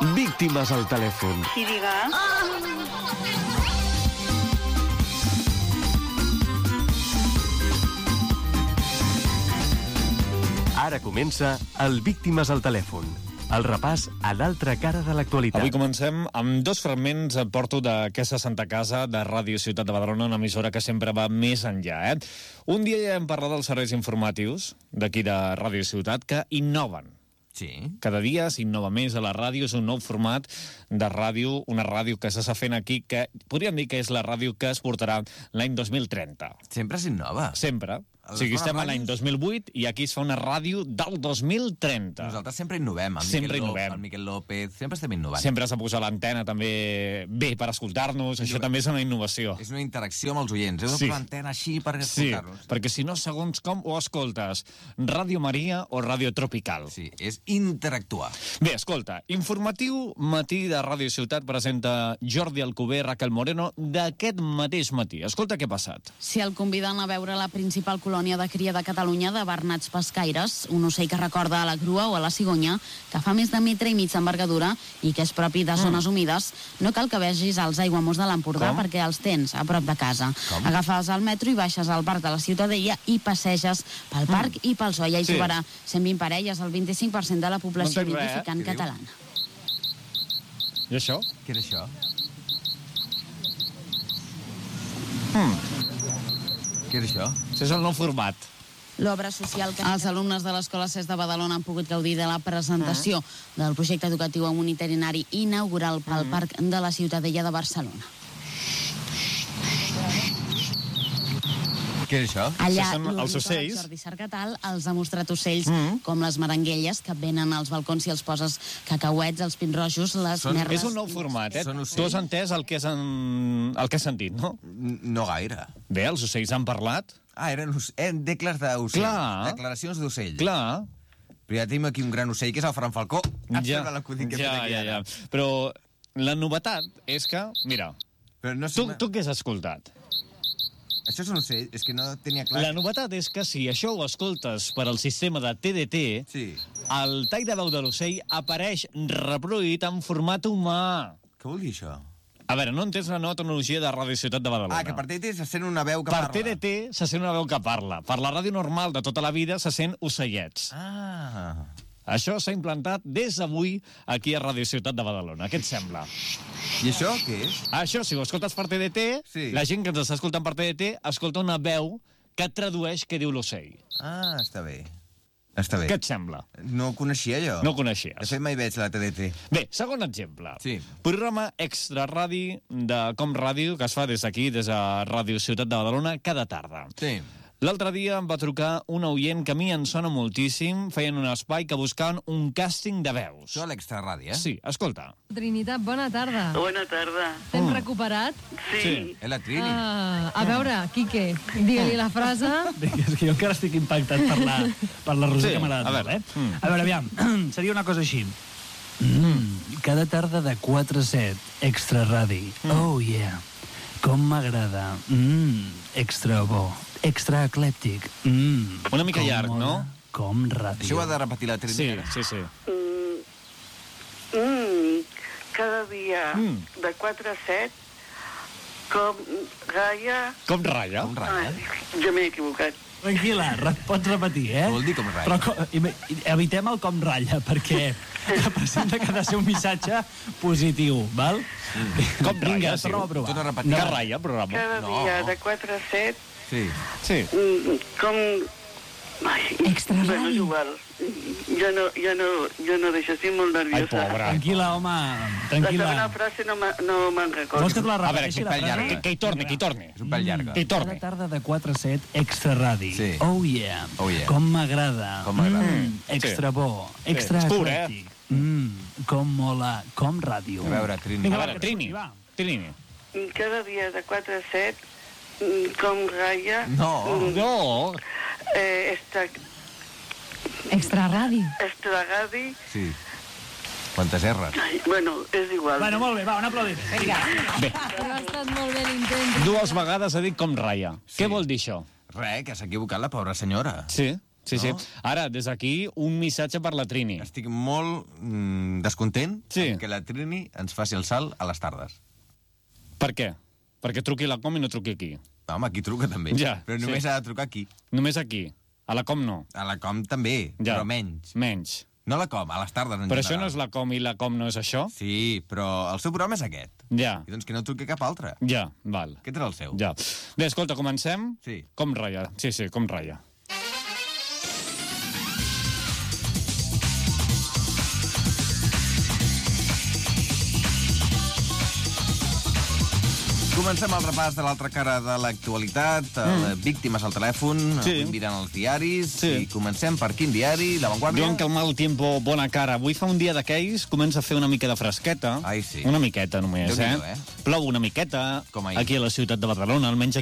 Víctimes al telèfon. Sí, diga. Ara comença el Víctimes al telèfon. El repàs a l'altra cara de l'actualitat. Avui comencem amb dos fragments. Porto d'aquesta Santa Casa de Ràdio Ciutat de Badalona, una emissora que sempre va més enllà. Un dia ja hem parlat dels serveis informatius d'aquí de Ràdio Ciutat que innoven. Sí. Cada dia s'innova més a la ràdio, és un nou format de ràdio, una ràdio que s'està fent aquí, que podríem dir que és la ràdio que es portarà l'any 2030. Sempre s'innova. Sempre. O sigui, estem a l'any 2008 i aquí es fa una ràdio del 2030. Nosaltres sempre innovem. El Miquel López, sempre estem innovant. Sempre s'ha posat l'antena també bé per escoltar-nos, això també és una innovació. És una interacció amb els oients. Heu de posar l'antena així per escoltar-nos. Sí, perquè si no, segons com ho escoltes, Ràdio Maria o Ràdio Tropical. Sí, és interactuar. Bé, escolta, informatiu matí de Ràdio Ciutat presenta Jordi Alcover, Raquel Moreno, d'aquest mateix matí. Escolta què ha passat. Si el conviden a veure la principal colònia de cria de Catalunya de bernats pescaires, un ocell que recorda a la grua o a la cigonya, que fa més de metre i mig d'envergadura i que és propi de zones humides, no cal que vegis els aiguamolls de l'Empordà perquè els tens a prop de casa. Agafes el metro i baixes al parc de la Ciutadella i passeges pel parc i pel Solla i trobarà 120 parelles, el 25% de la població nidificant catalana. I això? Què era això? Què era això? Això és el nou format. L'obra social que els alumnes de l'Escola CES de Badalona han pogut gaudir de la presentació del projecte educatiu amb un itinerari inaugural pel Parc de la Ciutadella de Barcelona. Què és això? Allà, els ocells. Jordi Sargatal els ha mostrat ocells com les merenguelles que venen als balcons i els poses cacauets, els pinrojos, les merles... És un nou format, Són ocells. Tu has entès el que has sentit, no? No gaire. Bé, els ocells han parlat. Eren declars d'ocell. Clar. Declaracions d'ocell. Clar. Però ja tenim aquí un gran ocell, que és el Fran Falcó. Ja. Però la novetat és que, mira, Però no tu què has escoltat? Això és un ocell, és que no tenia clar... La novetat és que si això ho escoltes per al sistema de TDT, el tall de veu de l'ocell apareix reproduït en format humà. Què vol dir això? A veure, no entens la nova tecnologia de Ràdio Ciutat de Badalona. Que per TDT se sent una veu que parla. Per TDT se sent una veu que parla. Per la ràdio normal de tota la vida se sent ocellets. Això s'ha implantat des d'avui aquí a Ràdio Ciutat de Badalona. Què et sembla? I això què és? Això, si ho escoltes per TDT, la gent que ens està escoltant per TDT escolta una veu que tradueix què diu l'ocell. Està bé. Està bé. Què et sembla? No ho coneixia, jo. No ho coneixies. De fet, mai veig la TDT. Bé, segon exemple. Sí. Programa extra ràdio de Com Ràdio, que es fa des d'aquí, des de Ràdio Ciutat de Badalona, cada tarda. Sí. L'altre dia em va trucar un oient que a mi em sona moltíssim. Feien un espai que buscaven un càsting de veus. Això a l'extra ràdio, Sí, escolta. Trinitat, bona tarda. Bona tarda. T'hem recuperat? Sí. És la Trini. A veure, Quique, digue-li la frase. És que jo encara estic impactat per la Roser que m'ha agradat molt, A veure, aviam, seria una cosa així. Cada tarda de 4 a 7, extra ràdio. Oh, yeah. Com m'agrada. Extra bo. Extra eclèptic. Una mica llarg, no? Com ràdio. Això ho ha de repetir la Trini. Sí. Cada dia de 4 a 7, com Gaia... Com ratlla? Jo m'he equivocat. Tranquil·la, pots repetir, Vol dir com ratlla. Però evitem el com ratlla, perquè representa que ha de ser un missatge positiu, val? Com ratlla, sí. Torna a provar. Torna a repetir. Que ratlla, programa. Cada dia de 4 a 7, Sí. com... Extra Bueno, és ràdio. igual. Jo no deixo, estic molt nerviosa. Ai, pobra. Tranquil·la, home, La tranquil·la. segona frase no me'n recordo. Vols que te la A veure, repeteixi, la frase? que hi torni. És un pèl llarga. Que hi torni. Cada tarda de 4 a 7, extra ràdio. Sí. Oh, yeah. Oh, yeah. Com m'agrada. Com m'agrada. Extra bo. Extra És pur, eclèctic. Com mola. Com ràdio. A veure, Trini. A veure, Trini. Cada dia de 4 a 7, com Gaia... No. Extra ràdio. Estragadi... Sí. Quantes R's? Bueno, és igual. Bueno, molt bé, va, un aplaudiment. Vinga. Bé, Però ha estat molt bé l'intent. 2 vegades ha dit com ratlla. Què vol dir això? Res, que s'ha equivocat la pobra senyora. Sí. Sí, sí. Ara, des d'aquí, un missatge per la Trini. Estic molt descontent Sí. que la Trini ens faci el salt a les tardes. Per què? Perquè truqui a la Com i no truqui aquí. Home, aquí truca també. Ja, però només ha de trucar aquí. Només aquí. A la Com no. A la Com també, Ja. però menys. Menys. No a la Com, a les tardes en Però general. això no és la Com i la Com no és això? Sí, però el seu programa és aquest. Ja. I doncs que no truqui cap altre. Ja, val. Aquest era el seu. Ja. Bé, escolta, comencem? Sí. Com ratlla. Sí, sí, com ratlla. Comencem el repàs de l'altra cara de l'actualitat, víctimes al telèfon, Sí. avui mirant els diaris, Sí. i comencem per quin diari? La Vanguardia? Diuen que el mal tiempo, bona cara. Avui fa un dia d'aquells, comença a fer una mica de fresqueta. Ai, sí. Una miqueta només, Déu-n'hi-do, Plou una miqueta, Com ahir. aquí a la ciutat de Badalona, almenys aquí